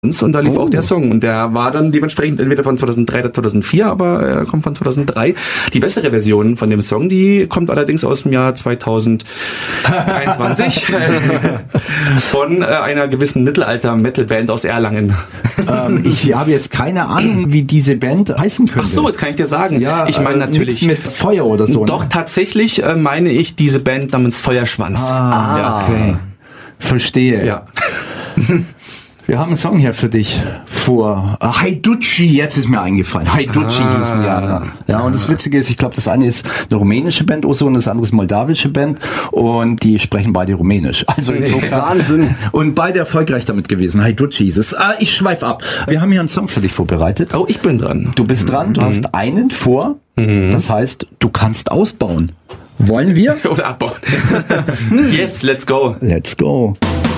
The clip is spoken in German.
Und da lief auch der Song. Und der war dann dementsprechend entweder von 2003 oder 2004, aber er kommt von 2003. Die bessere Version von dem Song, die kommt allerdings aus dem Jahr 2023 von einer gewissen Mittelalter-Metal-Band aus Erlangen. Ich habe jetzt keine Ahnung, wie diese Band heißen könnte. Ach so, jetzt kann ich dir sagen. Ja, ich meine natürlich mit Feuer oder so. Doch, tatsächlich meine ich diese Band namens Feuerschwanz. Okay. Verstehe. Ja. Wir haben einen Song hier für dich vor Haiducci, jetzt ist mir eingefallen. Haiducci hießen die anderen. Ja, und das Witzige ist, ich glaube, das eine ist eine rumänische Band, Oso, und das andere ist eine moldawische Band und die sprechen beide rumänisch. Also insofern. Wahnsinn. Und beide erfolgreich damit gewesen. Haiducci hieß es. Ich schweife ab. Wir haben hier einen Song für dich vorbereitet. Oh, ich bin dran. Du bist dran, du hast einen vor. Das heißt, du kannst ausbauen. Wollen wir? Oder abbauen. Yes, let's go. Let's go.